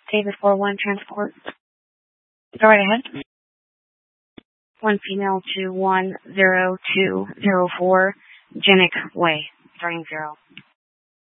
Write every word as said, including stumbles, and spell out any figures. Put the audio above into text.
David four one transport. Go right ahead. One female to one zero two zero four Genick Way, starting zero.